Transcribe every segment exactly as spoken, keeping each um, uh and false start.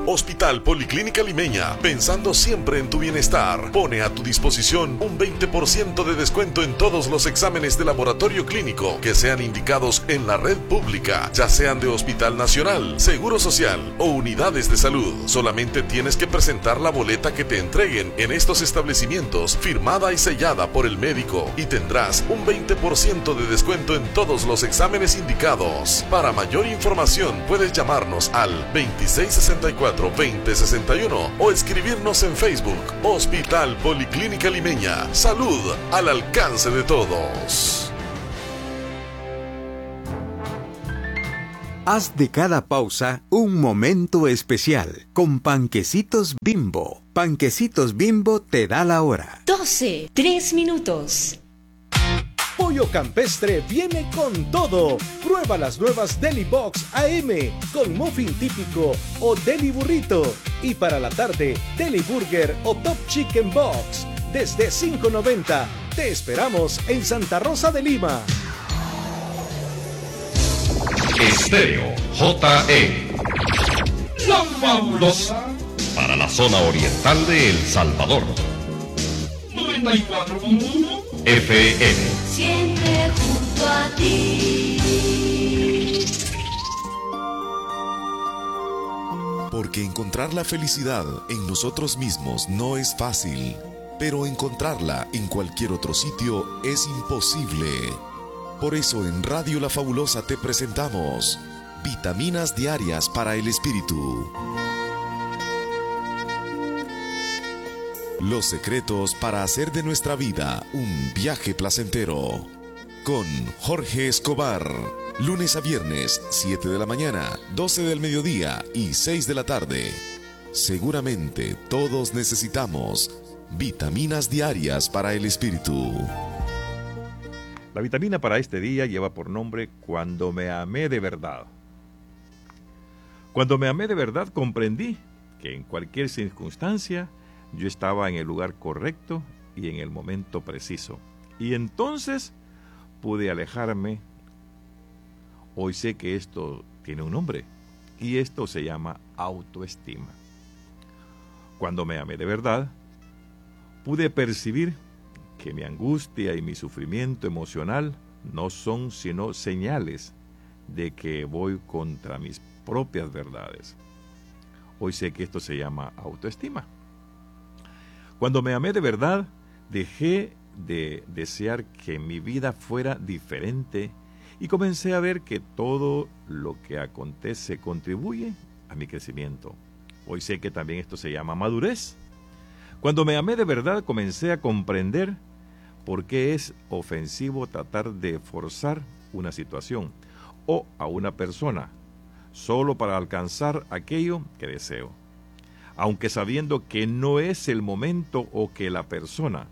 Hospital Policlínica Limeña, pensando siempre en tu bienestar, pone a tu disposición un veinte por ciento de descuento en todos los exámenes de laboratorio clínico que sean indicados en la red pública, ya sean de Hospital Nacional, Seguro Social o unidades de salud. Solamente tienes que presentar la boleta que te entreguen en estos establecimientos, firmada y sellada por el médico, y tendrás un veinte por ciento de descuento en todos los exámenes indicados. Para mayor información puedes llamarnos al veintiséis sesenta y cuatro veinte sesenta y uno o escribirnos en Facebook. Hospital Policlínica Limeña. Salud al alcance de todos. Haz de cada pausa un momento especial con Panquecitos Bimbo. Panquecitos Bimbo te da la hora. doce, tres minutos. Pollo Campestre viene con todo. Prueba las nuevas Deli Box A M con muffin típico o Deli Burrito. Y para la tarde, Deli Burger o Top Chicken Box desde cinco noventa. Te esperamos en Santa Rosa de Lima. Estéreo J E, la fabulosa, para la zona oriental de El Salvador. noventa y cuatro punto uno F M. Siempre junto a ti. Porque encontrar la felicidad en nosotros mismos no es fácil, pero encontrarla en cualquier otro sitio es imposible. Por eso en Radio La Fabulosa te presentamos Vitaminas Diarias para el Espíritu. Los secretos para hacer de nuestra vida un viaje placentero. Con Jorge Escobar. Lunes a viernes, siete de la mañana, doce del mediodía y seis de la tarde. Seguramente todos necesitamos vitaminas diarias para el espíritu. La vitamina para este día lleva por nombre Cuando me amé de verdad. Cuando me amé de verdad comprendí que en cualquier circunstancia yo estaba en el lugar correcto y en el momento preciso. Y entonces pude alejarme. Hoy sé que esto tiene un nombre y esto se llama autoestima. Cuando me amé de verdad, pude percibir que mi angustia y mi sufrimiento emocional no son sino señales de que voy contra mis propias verdades. Hoy sé que esto se llama autoestima. Cuando me amé de verdad, dejé de desear que mi vida fuera diferente y comencé a ver que todo lo que acontece contribuye a mi crecimiento. Hoy sé que también esto se llama madurez. Cuando me amé de verdad, comencé a comprender por qué es ofensivo tratar de forzar una situación o a una persona solo para alcanzar aquello que deseo, aunque sabiendo que no es el momento o que la persona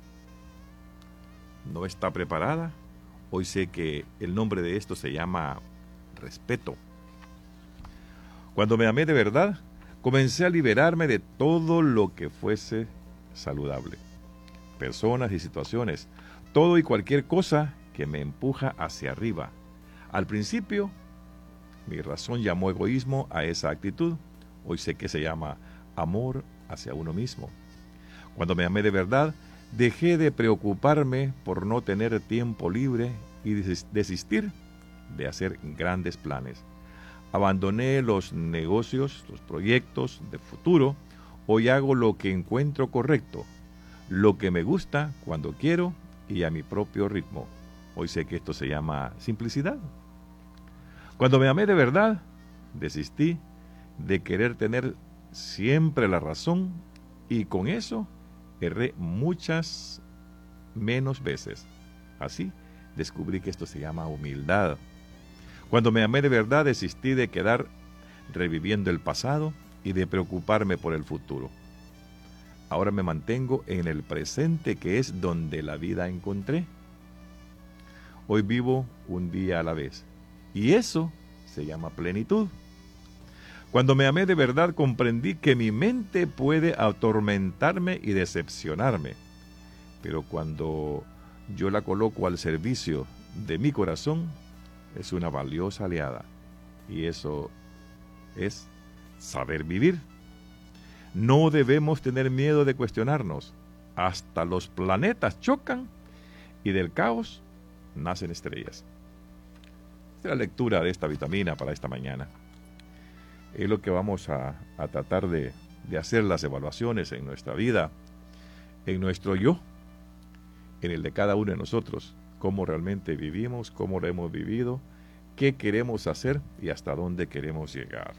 no está preparada. Hoy sé que el nombre de esto se llama respeto. Cuando me amé de verdad, comencé a liberarme de todo lo que fuese saludable. Personas y situaciones, todo y cualquier cosa que me empuja hacia arriba. Al principio, mi razón llamó egoísmo a esa actitud. Hoy sé que se llama amor hacia uno mismo. Cuando me amé de verdad, dejé de preocuparme por no tener tiempo libre y desistir de hacer grandes planes. Abandoné los negocios, los proyectos de futuro. Hoy hago lo que encuentro correcto, lo que me gusta cuando quiero y a mi propio ritmo. Hoy sé que esto se llama simplicidad. Cuando me amé de verdad, desistí de querer tener siempre la razón y con eso erré muchas menos veces. Así descubrí que esto se llama humildad. Cuando me amé de verdad, desistí de quedar reviviendo el pasado y de preocuparme por el futuro. Ahora me mantengo en el presente, que es donde la vida encontré. Hoy vivo un día a la vez. Y eso se llama plenitud. Cuando me amé de verdad, comprendí que mi mente puede atormentarme y decepcionarme. Pero cuando yo la coloco al servicio de mi corazón, es una valiosa aliada. Y eso es saber vivir. No debemos tener miedo de cuestionarnos. Hasta los planetas chocan y del caos nacen estrellas. Esta es la lectura de esta vitamina para esta mañana. Es lo que vamos a, a tratar de, de hacer las evaluaciones en nuestra vida, en nuestro yo, en el de cada uno de nosotros, cómo realmente vivimos, cómo lo hemos vivido, qué queremos hacer y hasta dónde queremos llegar.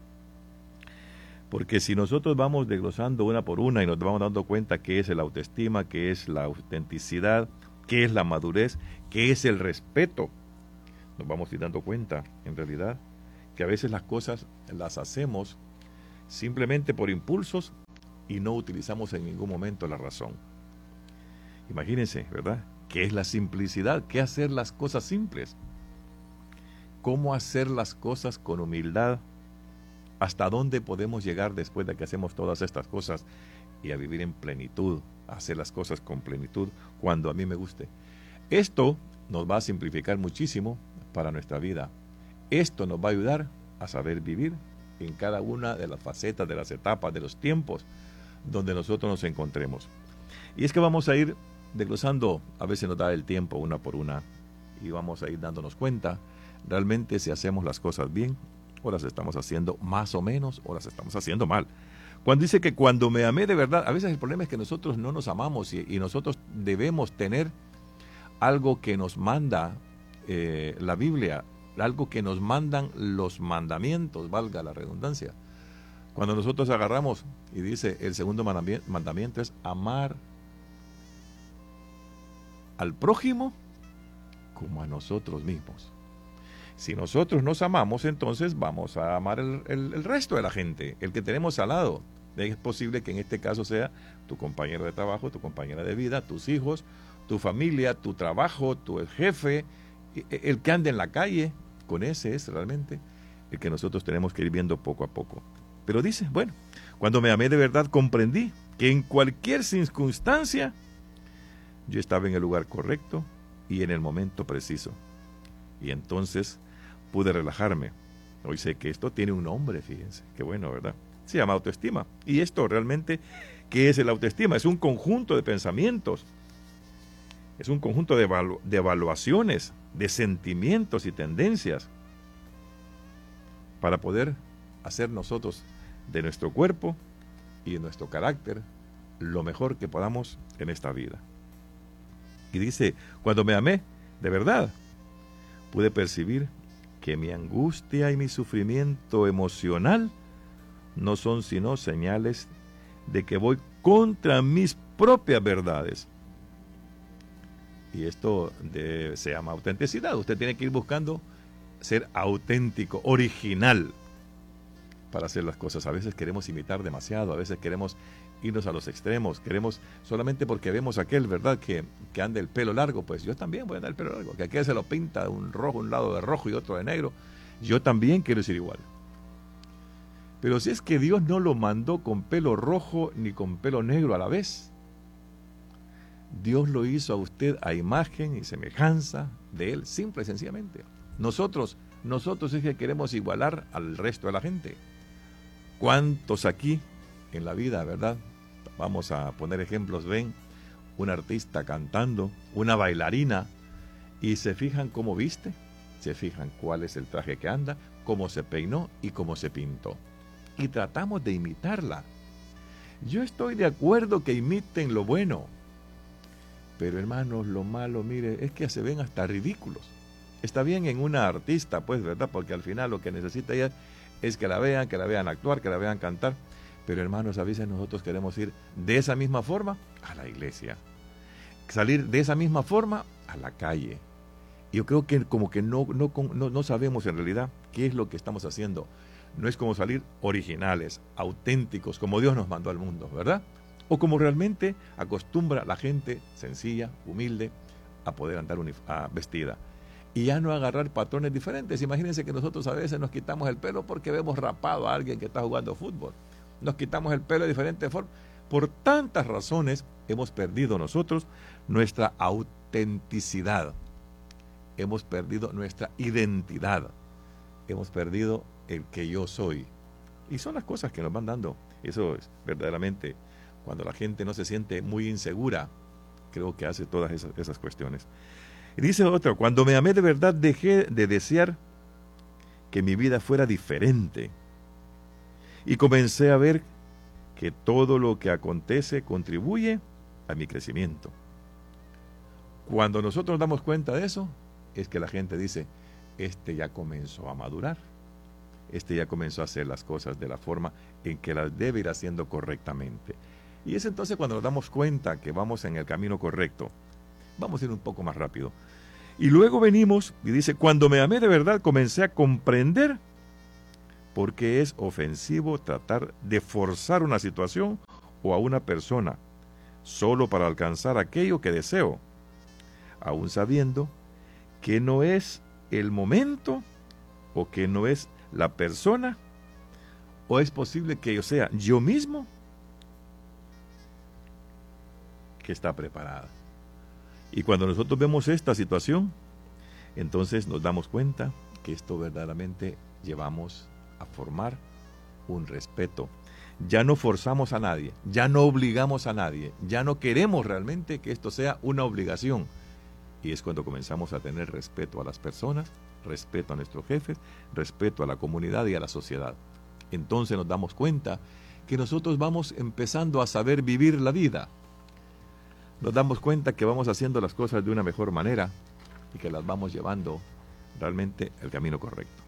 Porque si nosotros vamos desglosando una por una y nos vamos dando cuenta qué es el autoestima, qué es la autenticidad, qué es la madurez, qué es el respeto, nos vamos a ir dando cuenta, en realidad, que a veces las cosas las hacemos simplemente por impulsos y no utilizamos en ningún momento la razón. Imagínense, ¿verdad? ¿Qué es la simplicidad? ¿Qué hacer las cosas simples? ¿Cómo hacer las cosas con humildad? ¿Hasta dónde podemos llegar después de que hacemos todas estas cosas y a vivir en plenitud, a hacer las cosas con plenitud cuando a mí me guste? Esto nos va a simplificar muchísimo para nuestra vida. Esto nos va a ayudar a saber vivir en cada una de las facetas, de las etapas, de los tiempos donde nosotros nos encontremos. Y es que vamos a ir desglosando, a veces nos da el tiempo una por una, y vamos a ir dándonos cuenta realmente si hacemos las cosas bien, o las estamos haciendo más o menos, o las estamos haciendo mal. Cuando dice que cuando me amé de verdad, a veces el problema es que nosotros no nos amamos y, y nosotros debemos tener algo que nos manda eh, la Biblia, algo que nos mandan los mandamientos, valga la redundancia. Cuando nosotros agarramos y dice el segundo mandamiento es amar al prójimo como a nosotros mismos. Si nosotros nos amamos, entonces vamos a amar el, el, el resto de la gente, el que tenemos al lado. Es posible que en este caso sea tu compañero de trabajo, tu compañera de vida, tus hijos, tu familia, tu trabajo, tu jefe, el que anda en la calle. Con ese es realmente el que nosotros tenemos que ir viendo poco a poco. Pero dice, bueno, cuando me amé de verdad comprendí que en cualquier circunstancia yo estaba en el lugar correcto y en el momento preciso. Y entonces pude relajarme. Hoy sé que esto tiene un nombre, fíjense, qué bueno, ¿verdad? Se llama autoestima. Y esto realmente, ¿qué es el autoestima? Es un conjunto de pensamientos, es un conjunto de, evalu- de evaluaciones, de sentimientos y tendencias para poder hacer nosotros de nuestro cuerpo y de nuestro carácter lo mejor que podamos en esta vida. Y dice, cuando me amé, de verdad, pude percibir que mi angustia y mi sufrimiento emocional no son sino señales de que voy contra mis propias verdades. Y esto de, se llama autenticidad. Usted tiene que ir buscando ser auténtico, original, para hacer las cosas. A veces queremos imitar demasiado, a veces queremos irnos a los extremos, queremos solamente porque vemos a aquel, ¿verdad?, que, que anda el pelo largo, pues yo también voy a andar el pelo largo, que aquel se lo pinta un rojo, un lado de rojo y otro de negro, yo también quiero ser igual. Pero si es que Dios no lo mandó con pelo rojo ni con pelo negro a la vez, Dios lo hizo a usted a imagen y semejanza de Él, simple y sencillamente. Nosotros, nosotros es que queremos igualar al resto de la gente. ¿Cuántos aquí en la vida, verdad? Vamos a poner ejemplos, ven un artista cantando, una bailarina, y se fijan cómo viste, se fijan cuál es el traje que anda, cómo se peinó y cómo se pintó. Y tratamos de imitarla. Yo estoy de acuerdo que imiten lo bueno, pero hermanos, lo malo, mire, es que se ven hasta ridículos. Está bien en una artista, pues, ¿verdad? Porque al final lo que necesita ella es que la vean, que la vean actuar, que la vean cantar. Pero hermanos, a veces nosotros queremos ir de esa misma forma a la iglesia, salir de esa misma forma a la calle. Y yo creo que como que no, no, no, no sabemos en realidad qué es lo que estamos haciendo. No es como salir originales, auténticos, como Dios nos mandó al mundo, ¿verdad? O como realmente acostumbra la gente sencilla, humilde, a poder andar unif- a vestida. Y ya no agarrar patrones diferentes. Imagínense que nosotros a veces nos quitamos el pelo porque vemos rapado a alguien que está jugando fútbol. Nos quitamos el pelo de diferentes formas. Por tantas razones hemos perdido nosotros nuestra autenticidad. Hemos perdido nuestra identidad. Hemos perdido el que yo soy. Y son las cosas que nos van dando. Eso es verdaderamente, cuando la gente no se siente muy insegura, creo que hace todas esas, esas cuestiones. Y dice otro, cuando me amé de verdad dejé de desear que mi vida fuera diferente. Y comencé a ver que todo lo que acontece contribuye a mi crecimiento. Cuando nosotros nos damos cuenta de eso, es que la gente dice, este ya comenzó a madurar, este ya comenzó a hacer las cosas de la forma en que las debe ir haciendo correctamente. Y es entonces cuando nos damos cuenta que vamos en el camino correcto. Vamos a ir un poco más rápido. Y luego venimos y dice, cuando me amé de verdad comencé a comprender por qué es ofensivo tratar de forzar una situación o a una persona solo para alcanzar aquello que deseo, aún sabiendo que no es el momento o que no es la persona, o es posible que yo sea yo mismo que está preparada. Y cuando nosotros vemos esta situación, entonces nos damos cuenta que esto verdaderamente llevamos a formar un respeto. Ya no forzamos a nadie, ya no obligamos a nadie, ya no queremos realmente que esto sea una obligación. Y es cuando comenzamos a tener respeto a las personas, respeto a nuestros jefes, respeto a la comunidad y a la sociedad. Entonces nos damos cuenta que nosotros vamos empezando a saber vivir la vida. Nos damos cuenta que vamos haciendo las cosas de una mejor manera y que las vamos llevando realmente el camino correcto.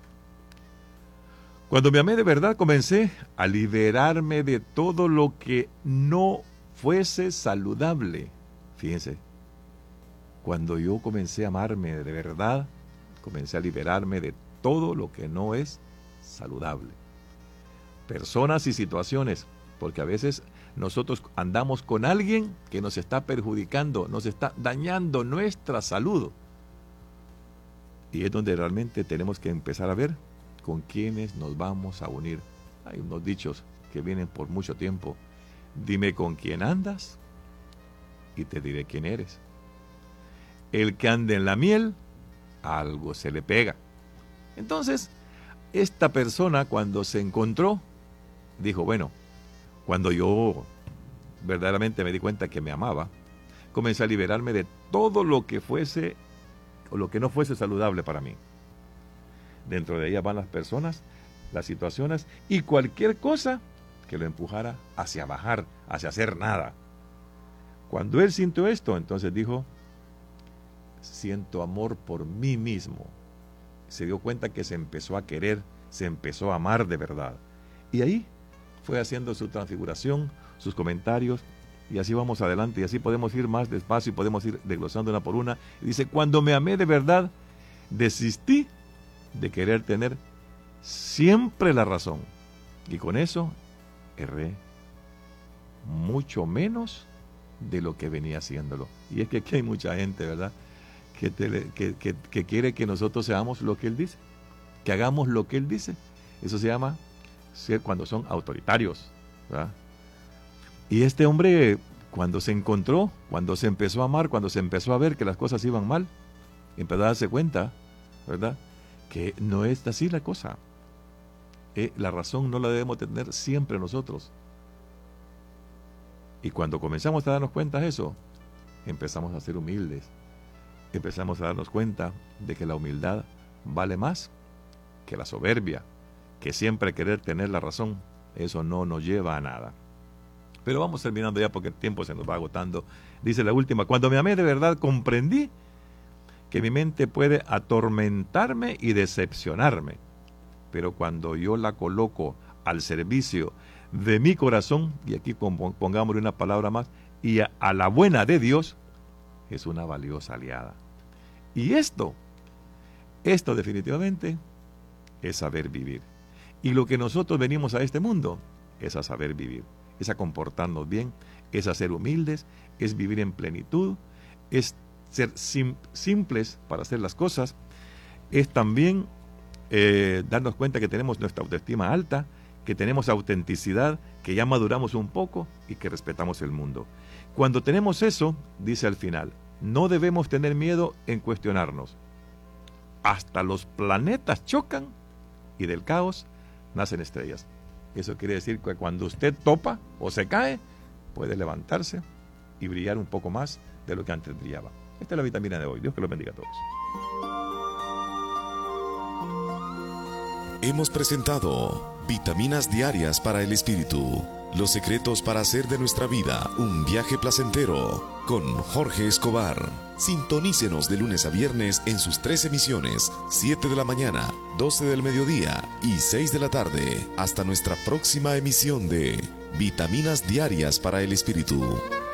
Cuando me amé de verdad, comencé a liberarme de todo lo que no fuese saludable. Fíjense, cuando yo comencé a amarme de verdad, comencé a liberarme de todo lo que no es saludable. Personas y situaciones, porque a veces nosotros andamos con alguien que nos está perjudicando, nos está dañando nuestra salud. Y es donde realmente tenemos que empezar a ver con quiénes nos vamos a unir. Hay unos dichos que vienen por mucho tiempo. Dime con quién andas y te diré quién eres. El que anda en la miel, algo se le pega. Entonces, esta persona cuando se encontró, dijo, bueno, cuando yo verdaderamente me di cuenta que me amaba, comencé a liberarme de todo lo que fuese o lo que no fuese saludable para mí. Dentro de ella van las personas, las situaciones y cualquier cosa que lo empujara hacia bajar, hacia hacer nada. Cuando él sintió esto, entonces dijo, siento amor por mí mismo. Se dio cuenta que se empezó a querer, se empezó a amar de verdad. Y ahí fue haciendo su transfiguración, sus comentarios, y así vamos adelante, y así podemos ir más despacio y podemos ir desglosando una por una. Y dice, cuando me amé de verdad, desistí de querer tener siempre la razón. Y con eso erré mucho menos de lo que venía haciéndolo. Y es que aquí hay mucha gente, ¿verdad?, que, te, que, que, que quiere que nosotros seamos lo que él dice, que hagamos lo que él dice. Eso se llama ser cuando son autoritarios, ¿verdad? Y este hombre, cuando se encontró, cuando se empezó a amar, cuando se empezó a ver que las cosas iban mal, empezó a darse cuenta, ¿verdad?, que no es así la cosa. Eh, la razón no la debemos tener siempre nosotros. Y cuando comenzamos a darnos cuenta de eso, empezamos a ser humildes. Empezamos a darnos cuenta de que la humildad vale más que la soberbia, que siempre querer tener la razón, eso no nos lleva a nada. Pero vamos terminando ya porque el tiempo se nos va agotando. Dice la última, cuando me amé de verdad comprendí que mi mente puede atormentarme y decepcionarme, pero cuando yo la coloco al servicio de mi corazón, y aquí pongámosle una palabra más, y a, a la buena de Dios, es una valiosa aliada. Y esto, esto definitivamente es saber vivir. Y lo que nosotros venimos a este mundo es a saber vivir, es a comportarnos bien, es a ser humildes, es vivir en plenitud, es ser sim simples para hacer las cosas, es también eh, darnos cuenta que tenemos nuestra autoestima alta, que tenemos autenticidad, que ya maduramos un poco y que respetamos el mundo. Cuando tenemos eso, dice al final, no debemos tener miedo en cuestionarnos. Hasta los planetas chocan y del caos nacen estrellas. Eso quiere decir que cuando usted topa o se cae, puede levantarse y brillar un poco más de lo que antes brillaba. Esta es la vitamina de hoy. Dios que los bendiga a todos. Hemos presentado Vitaminas Diarias para el Espíritu. Los secretos para hacer de nuestra vida un viaje placentero, con Jorge Escobar. Sintonícenos de lunes a viernes en sus tres emisiones, siete de la mañana, doce del mediodía y seis de la tarde. Hasta nuestra próxima emisión de Vitaminas Diarias para el Espíritu.